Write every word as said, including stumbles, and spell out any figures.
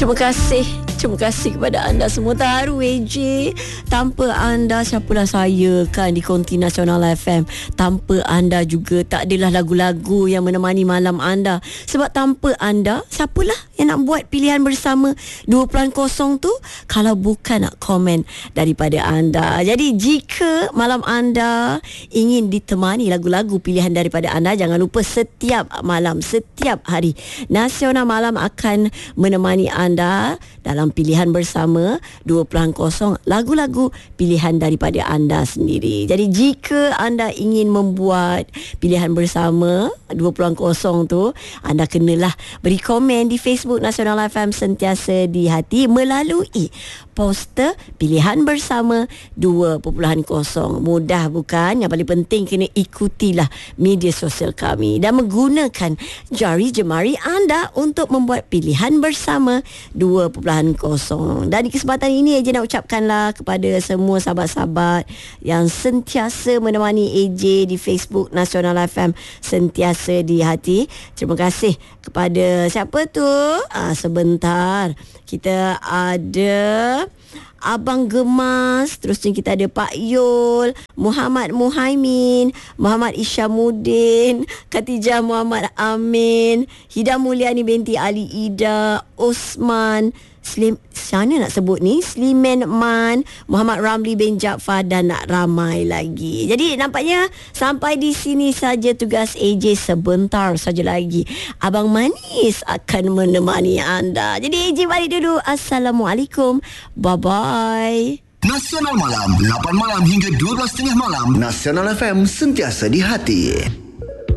Terima kasih. Terima kasih kepada anda semua. Taru A J, tanpa anda siapalah saya kan di Konti Nasional F M. Tanpa anda juga tak adalah lagu-lagu yang menemani malam anda. Sebab tanpa anda siapalah yang nak buat pilihan bersama dua kosong tu kalau bukan nak komen daripada anda. Jadi jika malam anda ingin ditemani lagu-lagu pilihan daripada anda, jangan lupa setiap malam, setiap hari Nasional Malam akan menemani anda dalam pilihan bersama dua kosong lagu-lagu pilihan daripada anda sendiri. Jadi jika anda ingin membuat pilihan bersama dua kosong tu, anda kenalah beri komen di Facebook Nasional F M Sentiasa di Hati melalui poster pilihan bersama dua kosong. Mudah bukan? Yang paling penting kena ikutilah media sosial kami dan menggunakan jari jemari anda untuk membuat pilihan bersama dua kosong. Dan di kesempatan ini A J nak ucapkanlah kepada semua sahabat-sahabat yang sentiasa menemani A J di Facebook Nasional F M Sentiasa di Hati. Terima kasih kepada siapa tu? Ah, sebentar. Kita ada Abang Gemas, terusnya kita ada Pak Yul, Muhammad Muhaimin, Muhammad Isyamuddin, Khatijah Muhammad Amin, Hida Mulyani binti Ali Ida, Osman Slim, sana nak sebut ni, Sliman Man, Muhammad Ramli bin Jaafar dan nak ramai lagi. Jadi nampaknya sampai di sini saja tugas A J. Sebentar saja lagi Abang Manis akan menemani anda. Jadi A J balik dulu. Assalamualaikum. Bye-bye. Nasional Malam, lapan malam hingga dua belas tiga puluh malam. Nasional F M Sentiasa di Hati.